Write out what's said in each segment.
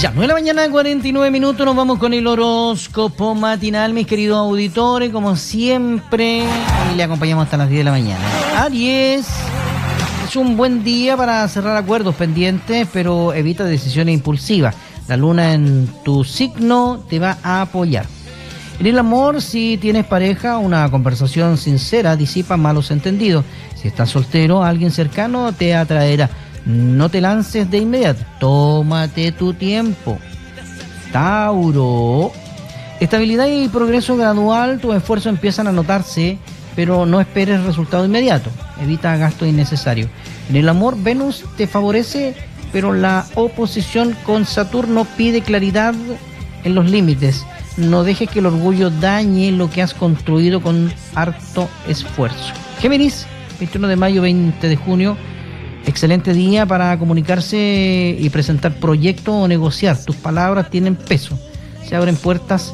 Ya, 9 de la mañana, 49 minutos, nos vamos con el horóscopo matinal, mis queridos auditores, como siempre, y le acompañamos hasta las 10 de la mañana. Aries, es un buen día para cerrar acuerdos pendientes, pero evita decisiones impulsivas. La luna en tu signo te va a apoyar. En el amor, si tienes pareja, una conversación sincera disipa malos entendidos. Si estás soltero, alguien cercano te atraerá. No te lances de inmediato, tómate tu tiempo. Tauro, estabilidad y progreso gradual, tus esfuerzos empiezan a notarse, pero no esperes resultado inmediato, evita gastos innecesarios. En el amor, Venus te favorece, pero la oposición con Saturno pide claridad en los límites. No dejes que el orgullo dañe lo que has construido con harto esfuerzo. Géminis, 21 de mayo, 20 de junio. Excelente día para comunicarse y presentar proyectos o negociar. Tus palabras tienen peso. Se abren puertas,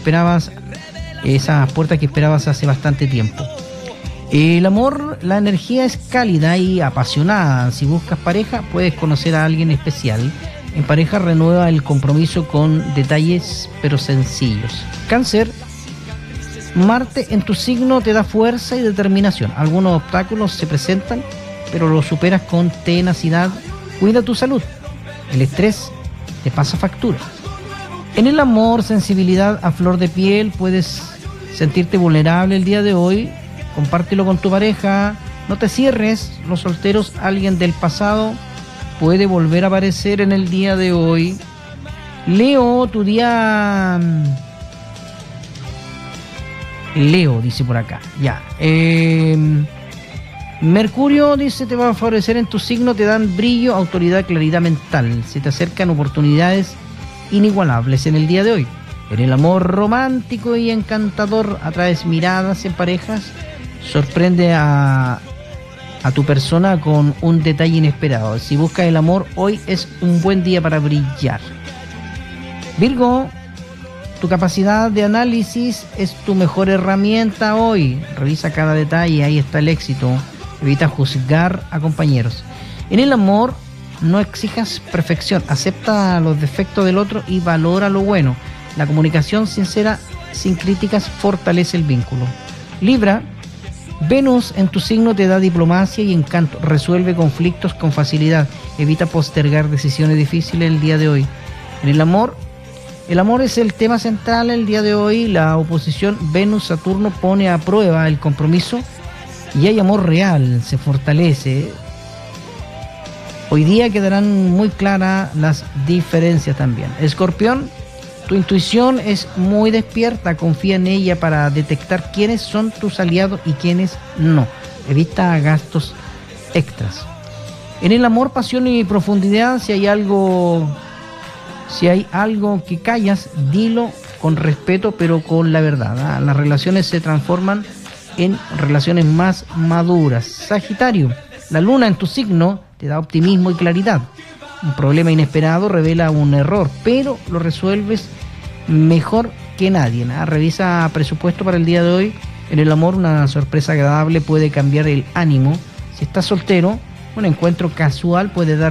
esas puertas que esperabas hace bastante tiempo. El amor, la energía es cálida y apasionada. Si buscas pareja, puedes conocer a alguien especial. En pareja, renueva el compromiso con detalles pero sencillos. Cáncer, Marte en tu signo te da fuerza y determinación. Algunos obstáculos se presentan, pero lo superas con tenacidad. Cuida tu salud. El estrés te pasa factura. En el amor, sensibilidad a flor de piel. Puedes sentirte vulnerable el día de hoy. Compártelo con tu pareja. No te cierres. Los solteros, alguien del pasado puede volver a aparecer en el día de hoy. Leo, tu día... Leo, dice por acá. Ya. Mercurio, dice, te va a favorecer en tu signo, te dan brillo, autoridad, claridad mental. Se te acercan oportunidades inigualables en el día de hoy. En el amor romántico y encantador, atraes miradas en parejas, sorprende a tu persona con un detalle inesperado. Si buscas el amor, hoy es un buen día para brillar. Virgo, tu capacidad de análisis es tu mejor herramienta hoy. Revisa cada detalle, ahí está el éxito. Evita juzgar a compañeros. En el amor, no exijas perfección. Acepta los defectos del otro y valora lo bueno. La comunicación sincera, sin críticas, fortalece el vínculo. Libra, Venus en tu signo te da diplomacia y encanto. Resuelve conflictos con facilidad. Evita postergar decisiones difíciles el día de hoy. En el amor es el tema central el día de hoy. La oposición Venus-Saturno pone a prueba el compromiso. Y hay amor real, se fortalece. Hoy día quedarán muy claras las diferencias también. Escorpión, tu intuición es muy despierta, confía en ella para detectar quiénes son tus aliados y quiénes no. Evita gastos extras. En el amor, pasión y profundidad, si hay algo que callas, dilo con respeto, pero con la verdad. Las relaciones se transforman en relaciones más maduras. Sagitario, la luna en tu signo te da optimismo y claridad. Un problema inesperado revela un error, pero lo resuelves mejor que nadie. Revisa presupuesto para el día de hoy. En el amor, una sorpresa agradable puede cambiar el ánimo. Si estás soltero, un encuentro casual puede dar